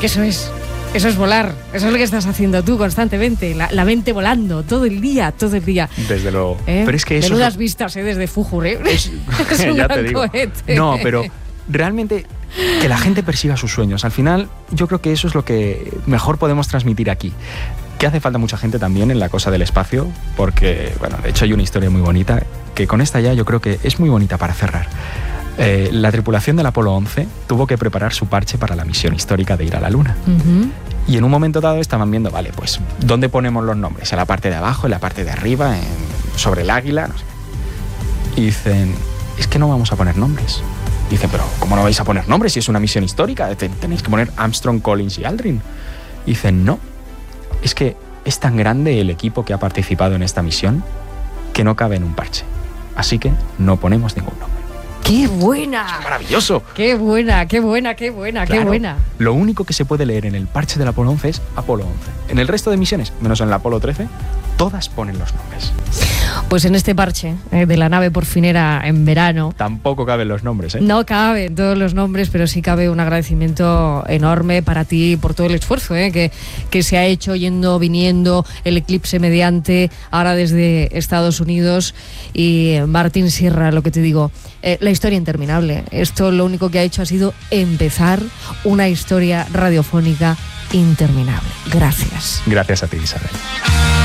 Eso es volar. Eso es lo que estás haciendo tú constantemente. La mente volando todo el día. Desde luego. Pero es que eso menudas vistas, desde Fújur, ¿eh? Es un ya gran te digo. cohete. No, pero realmente que la gente persiga sus sueños. Al final, yo creo que eso es lo que mejor podemos transmitir aquí. Que hace falta mucha gente también en la cosa del espacio, porque, bueno, de hecho hay una historia muy bonita, que con esta ya yo creo que es muy bonita para cerrar. La tripulación del Apolo 11 tuvo que preparar su parche para la misión histórica de ir a la Luna. Uh-huh. Y en un momento dado estaban viendo, vale, pues, ¿dónde ponemos los nombres? ¿En la parte de abajo, en la parte de arriba, sobre el águila? No sé. Y dicen, es que no vamos a poner nombres. Dicen, pero ¿cómo no vais a poner nombres si es una misión histórica? Tenéis que poner Armstrong, Collins y Aldrin. Y dicen, no, es que es tan grande el equipo que ha participado en esta misión que no cabe en un parche. Así que no ponemos ningún nombre. ¡Qué buena! ¡Es maravilloso! ¡Qué buena! Claro, lo único que se puede leer en el parche del Apolo 11 es Apolo 11. En el resto de misiones, menos en el Apolo 13, todas ponen los nombres. Pues en este parche de la nave porfinera en verano... Tampoco caben los nombres, ¿eh? No caben todos los nombres, pero sí cabe un agradecimiento enorme para ti por todo el esfuerzo que se ha hecho yendo, viniendo, el eclipse mediante, ahora desde Estados Unidos. Y Martín Sierra, lo que te digo, la historia interminable. Esto lo único que ha hecho ha sido empezar una historia radiofónica interminable. Gracias. Gracias a ti, Isabel.